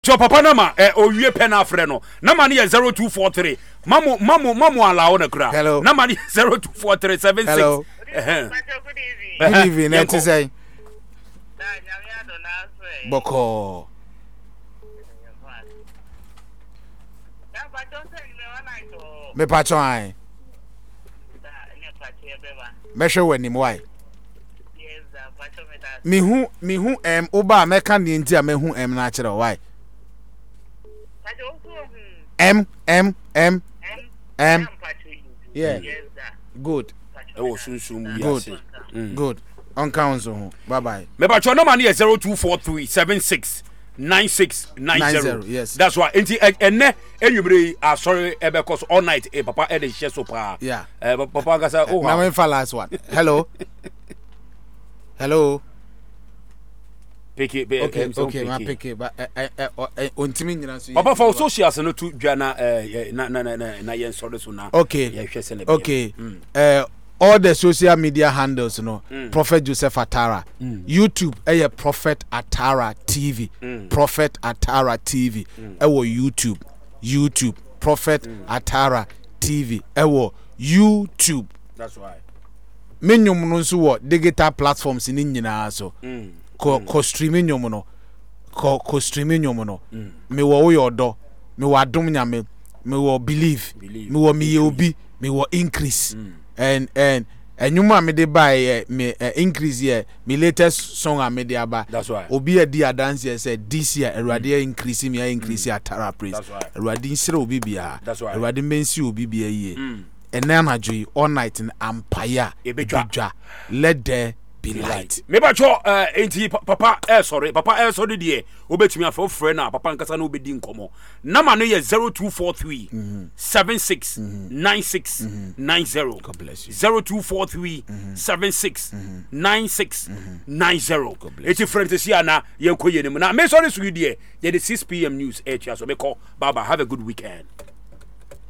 So papa nama owie pen afre no nama ne 0243 mamu allow na kura nama ne 024376 hello good evening it is say boko me patcho ai me show when him why me hu oba meka ne nti a me hu na kire why M. Yeah. Good. Oh, soon. Good. On council. Bye bye. Me ba cho number is 0243769690. Yes. That's why. Enne enyumre sorry because all night papa e dey share so pa. Yeah. Papa ga say oh. Now we for last one. Hello. Okay, my pick it, but on Timmy, Papa for socials no to Jana na yen sorry so now. Okay. All the social media handles, Prophet Joseph Atara, YouTube, Prophet Atara TV, Prophet Atara TV, YouTube, Prophet Atara TV, YouTube. That's why. Menu no digital platforms in India so. Ko streaming nyomo no me wo yodo me wo adom nyame me wo believe me wo me obi me wo increase and enyuma me dey buy me increase here me latest song am me dey aba that's why obi e di dance here say this year Erade increase me increase Atara praise Erade nsire obi bia Erade mensi obi bia ye and na anadwo all night in empire ebedwa let there be light. Me ba cho enti papa sorry de obetumi afo frɛ na papa nkasa na obedi nkomo nama no ye 0243 76 96 90. God bless you. 0243 76 96 90. Eti friend si ana ye nkoye ne mu na me sorry so you de 6 p.m. news so me call baba have a good weekend.